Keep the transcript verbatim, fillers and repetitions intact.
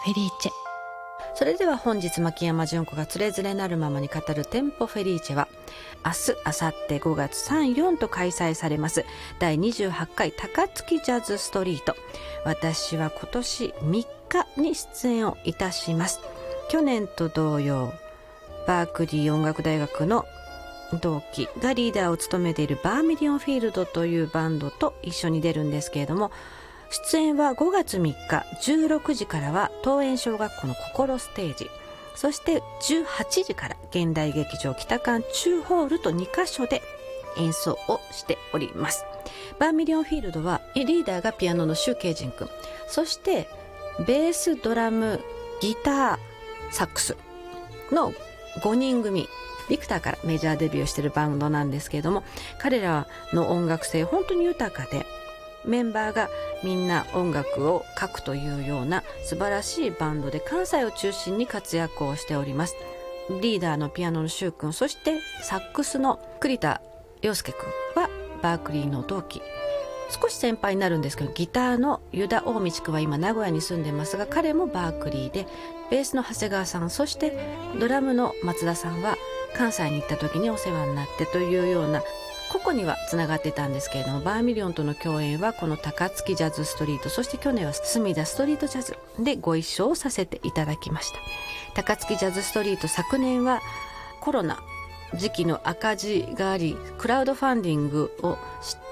フェリーチェ。それでは本日牧山純子がつれづれなるままに語るテンポフェリーチェは、明日明後日ごがつさん、よんと開催されますだいにじゅうはちかい高槻ジャズストリート。私は今年みっかに出演をいたします。去年と同様、バークリー音楽大学の同期がリーダーを務めているバーミリオンフィールドというバンドと一緒に出るんですけれども、出演はごがつみっかじゅうろくじからは東園小学校の心ステージ、そしてじゅうはちじから現代劇場北館中ホールとにかしょで演奏をしております。バーミリオンフィールドはリーダーがピアノの周慶人君、そしてベース、ドラム、ギター、サックスのごにん組、ビクターからメジャーデビューしているバンドなんですけれども、彼らの音楽性本当に豊かで、メンバーがみんな音楽を書くというような素晴らしいバンドで、関西を中心に活躍をしております。リーダーのピアノのシュウ君、そしてサックスの栗田洋介君はバークリーの同期、少し先輩になるんですけど、ギターの湯田大道君は今名古屋に住んでますが、彼もバークリーで、ベースの長谷川さん、そしてドラムの松田さんは関西に行った時にお世話になってというような、個々にはつながってたんですけれども、バーミリオンとの共演はこの高槻ジャズストリート、そして去年は隅田ストリートジャズでご一緒をさせていただきました。高槻ジャズストリート、昨年はコロナ時期の赤字があり、クラウドファンディングをして